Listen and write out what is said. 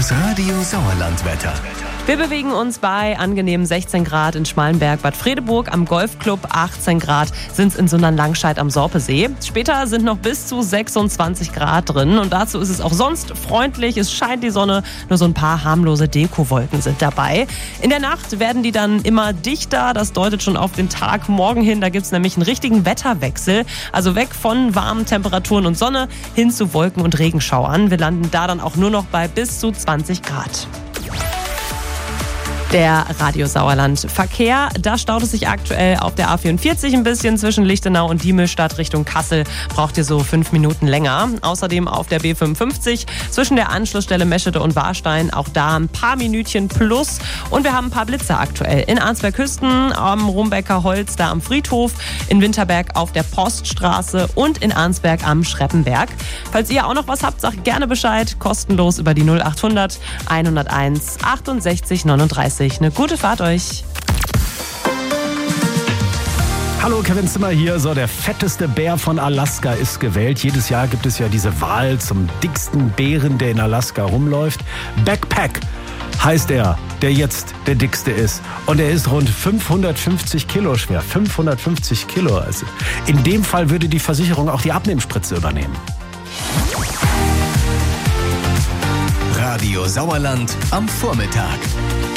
Das Radio Sauerland-Wetter. Wir bewegen uns bei angenehmen 16 Grad in Schmalenberg, Bad Fredeburg. Am Golfclub 18 Grad sind es in Sundern-Langscheid am Sorpesee. Später sind noch bis zu 26 Grad drin. Und dazu ist es auch sonst freundlich. Es scheint die Sonne, nur so ein paar harmlose Dekowolken sind dabei. In der Nacht werden die dann immer dichter. Das deutet schon auf den Tag morgen hin. Da gibt es nämlich einen richtigen Wetterwechsel. Also weg von warmen Temperaturen und Sonne hin zu Wolken- und Regenschauern. Wir landen da dann auch nur noch bei bis zu 20 Grad. Der Radio Sauerland Verkehr, da staut es sich aktuell auf der A44 ein bisschen zwischen Lichtenau und Diemelstadt Richtung Kassel. Braucht ihr so 5 Minuten länger. Außerdem auf der B55 zwischen der Anschlussstelle Meschede und Warstein. Auch da ein paar Minütchen plus. Und wir haben ein paar Blitze aktuell. In Arnsberg-Küsten, am Rumbecker Holz, da am Friedhof. In Winterberg auf der Poststraße und in Arnsberg am Schreppenberg. Falls ihr auch noch was habt, sagt gerne Bescheid. Kostenlos über die 0800 101 68 39. Eine gute Fahrt euch. Hallo, Kevin Zimmer hier. So, der fetteste Bär von Alaska ist gewählt. Jedes Jahr gibt es ja diese Wahl zum dicksten Bären, der in Alaska rumläuft. Backpack heißt er, der jetzt der dickste ist. Und er ist rund 550 Kilo schwer. 550 Kilo. Also in dem Fall würde die Versicherung auch die Abnehmspritze übernehmen. Radio Sauerland am Vormittag.